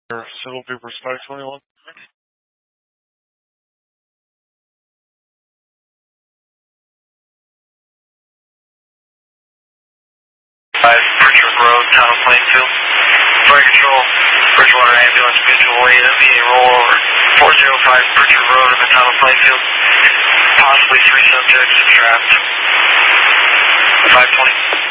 Civil Paper Spike 21. Pritchard Road, town of Plainfield. Fire control, Bridgewater ambulance, mutual aid, MVA rollover. 405 Pritchard Road in the town of Plainfield. Possibly 3 subjects trapped. 520.